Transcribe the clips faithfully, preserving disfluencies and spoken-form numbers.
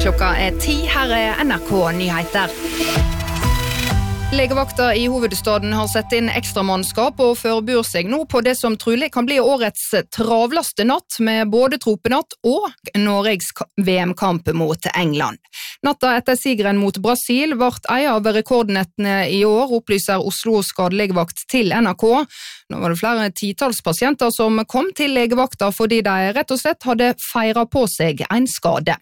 Klokka er ti, her er N R K Nyheter. Legevakta i hovedstaden har sett inn ekstra mannskap og forbereder seg nå på det som trolig kan bli årets travlaste natt med både tropenatt og Norges V M-kamp mot England. Natta etter sigeren mot Brasil vart en av rekordnettene i år, opplyser Oslo skadelegevakt til N R K. Nå var det flere titals pasienter som kom til legevakta fordi de rett og slett hadde feiret på seg en skade.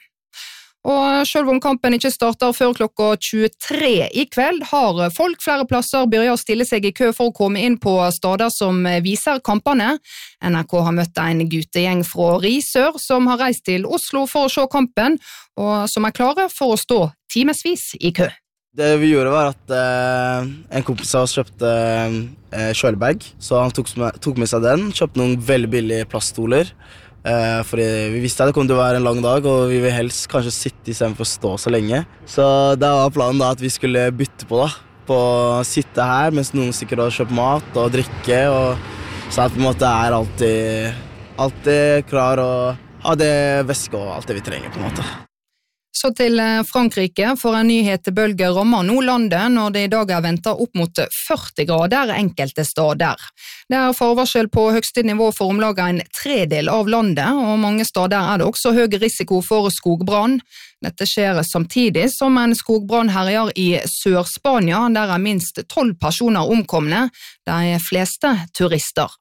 Og selv om kampen ikke starter før klokka tjuetre i kveld, har folk flere plasser begynt å stille seg i kø for å komme inn på steder som viser kampene. N R K har møtt en guttegjeng fra Risør som har reist til Oslo for å se kampen, og som er klare for å stå timesvis i kø. Det vi gjorde var at eh, en kompis av oss kjøpte eh, kjølebag, så han tok med, tok med seg den, kjøpte noen veldig billige plaststoler, Eh, fordi vi visste at det kom til å være en lang dag, og vi vil helst kanskje sitte i stedet for å stå så lenge. Så det var planen da at vi skulle bytte på da, på å sitte her mens noen stikker og kjøper mat og drikke, og så at vi på en måte er alltid, alltid klar og ha det væske og alt det vi trenger på en måte. Så til Frankrike, for en nyhetebølge rammer nå landet når det i dag er ventet opp mot førti grader enkelte steder. Det er forvarsel på høyeste nivå for omlag en tredel av landet, og mange steder er det også høy risiko for skogbrann. Dette skjer samtidig som en skogbrann herjer i Sør-Spania, der er minst tolv personer omkomne, de fleste turister.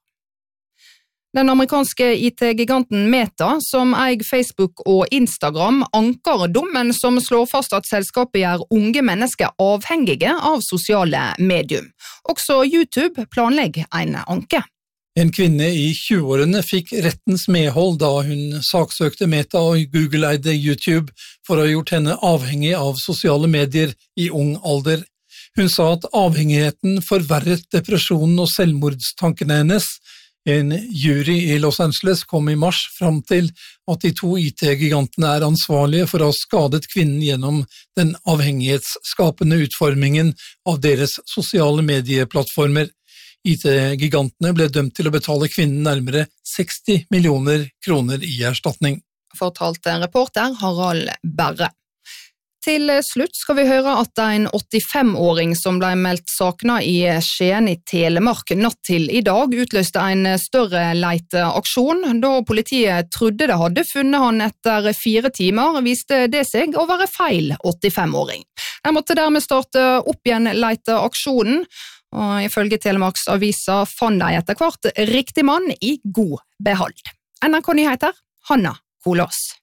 Den amerikanske I T-giganten Meta, som eier Facebook og Instagram, anker dommen som slår fast at selskapet gjør unge mennesker avhengige av sosiale medium. Også YouTube planlegger en anke. En kvinne i tjueårene fikk rettens medhold da hun saksøkte Meta og Google-eide YouTube for å ha gjort henne avhengig av sosiale medier i ung alder. Hun sa at avhengigheten forverret depresjonen og selvmordstankene hennes. En jury i Los Angeles kom i mars fram til at de to I T-gigantene er ansvarlige for å ha skadet kvinnen gjennom den avhengighetsskapende utformingen av deres sosiale medieplattformer. I T-gigantene ble dømt til å betale kvinnen nærmere seksti millioner kroner i erstatning. Fortalte reporter Harald Berre. Til slutt skal vi høre at en åttifem-åring som ble meldt sakna i Skien i Telemark natt til i dag utløste en større leiteaksjon. Da politiet trodde det hadde funnet han etter fire timer, viste det seg å være feil åttifem-åring. De måtte dermed starte opp igjen leiteaksjonen, og ifølge Telemarks aviser fant de etter hvert riktig mann i god behold. N R K Nyheter, Hanna Kolås.